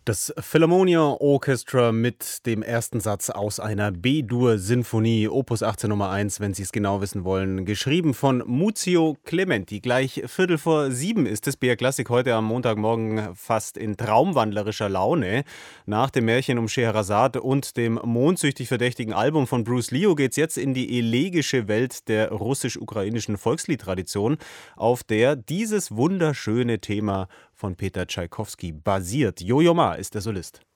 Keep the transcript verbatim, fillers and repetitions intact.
Das Philharmonia Orchestra mit dem ersten Satz aus einer B-Dur-Sinfonie, Opus achtzehn Nummer eins, wenn Sie es genau wissen wollen. Geschrieben von Muzio Clementi. Gleich Viertel vor sieben ist es. B R Klassik heute am Montagmorgen fast in traumwandlerischer Laune. Nach dem Märchen um Scheherazade und dem mondsüchtig verdächtigen Album von Bruce Leo geht es jetzt in die elegische Welt der russisch-ukrainischen Volksliedtradition, auf der dieses wunderschöne Thema von Peter Tschaikowski basiert. Jojo Ma ist der Solist.